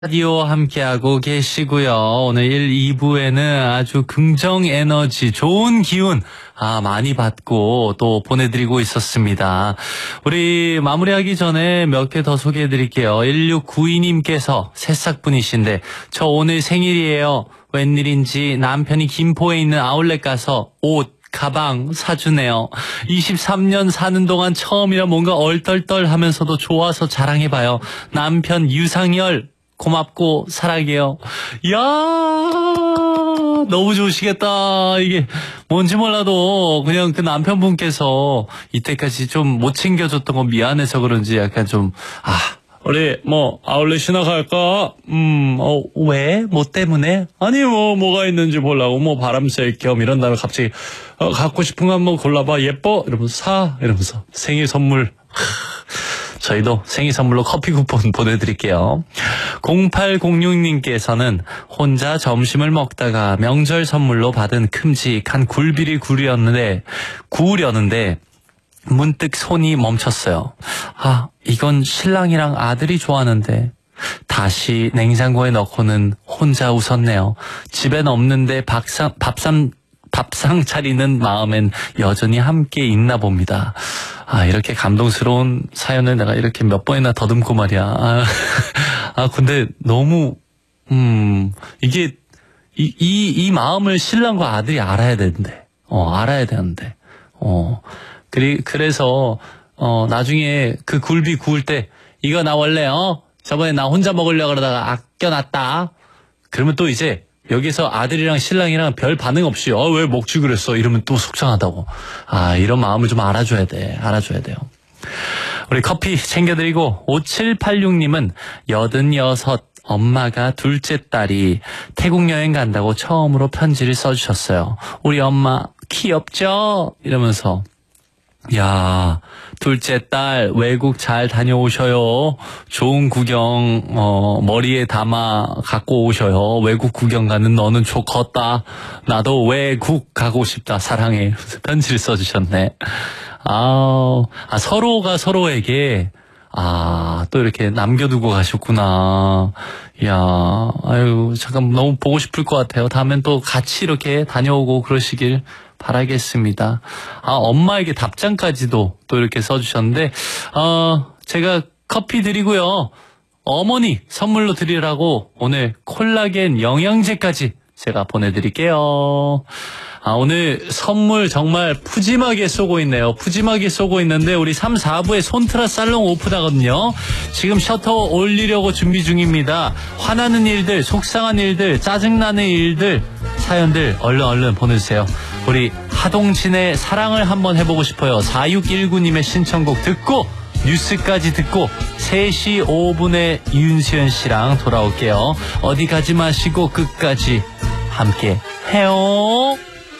라디오 함께하고 계시고요. 오늘 1, 2부에는 아주 긍정 에너지, 좋은 기운 많이 받고 또 보내드리고 있었습니다. 우리 마무리하기 전에 몇 개 더 소개해드릴게요. 1692님께서 새싹분이신데 저 오늘 생일이에요. 웬일인지 남편이 김포에 있는 아울렛 가서 옷, 가방 사주네요. 23년 사는 동안 처음이라 뭔가 얼떨떨하면서도 좋아서 자랑해봐요. 남편 유상열 고맙고 사랑해요. 이야, 너무 좋으시겠다. 이게 뭔지 몰라도 그냥 그 남편분께서 이때까지 좀 못 챙겨줬던 거 미안해서 그런지 약간 좀 우리 아울렛이나 갈까? 왜? 뭐 때문에? 아니 뭐가 있는지 보려고 바람 쐴 겸 이런 다음에 갑자기 갖고 싶은 거 한번 골라봐. 예뻐? 이러면서 사? 이러면서 생일 선물. 저희도 생일 선물로 커피 쿠폰 보내드릴게요. 0806님께서는 혼자 점심을 먹다가 명절 선물로 받은 큼직한 굴비를 구우려는데 문득 손이 멈췄어요. 이건 신랑이랑 아들이 좋아하는데. 다시 냉장고에 넣고는 혼자 웃었네요. 집엔 없는데 밥상 차리는 마음엔 여전히 함께 있나 봅니다. 이렇게 감동스러운 사연을 내가 이렇게 몇 번이나 더듬고 말이야. 근데 너무, 이게, 이 마음을 신랑과 아들이 알아야 되는데, 알아야 되는데, 그래서, 나중에 그 굴비 구울 때, 이거 나 원래, 저번에 나 혼자 먹으려고 그러다가 아껴놨다. 그러면 또 이제, 여기서 아들이랑 신랑이랑 별 반응 없이 왜 먹지 그랬어 이러면 또 속상하다고. 이런 마음을 좀 알아줘야 돼요. 우리 커피 챙겨드리고 5786님은 86 엄마가 둘째 딸이 태국 여행 간다고 처음으로 편지를 써주셨어요. 우리 엄마 귀엽죠? 이러면서 야, 둘째 딸 외국 잘 다녀오셔요. 좋은 구경 머리에 담아 갖고 오셔요. 외국 구경 가는 너는 좋겠다. 나도 외국 가고 싶다. 사랑해. 편지를 써주셨네. 서로가 서로에게 또 이렇게 남겨두고 가셨구나. 이야, 잠깐 너무 보고 싶을 것 같아요. 다음엔 또 같이 이렇게 다녀오고 그러시길 바라겠습니다. 엄마에게 답장까지도 또 이렇게 써주셨는데, 제가 커피 드리고요. 어머니 선물로 드리라고 오늘 콜라겐 영양제까지 제가 보내드릴게요. 오늘 선물 정말 푸짐하게 쏘고 있네요. 푸짐하게 쏘고 있는데 우리 3, 4부에 손트라 살롱 오픈하거든요. 지금 셔터 올리려고 준비 중입니다. 화나는 일들, 속상한 일들, 짜증나는 일들, 사연들 얼른 보내주세요. 우리 하동진의 사랑을 한번 해보고 싶어요. 4619님의 신청곡 듣고 뉴스까지 듣고 3시 5분에 윤수연 씨랑 돌아올게요. 어디 가지 마시고 끝까지 함께 해요.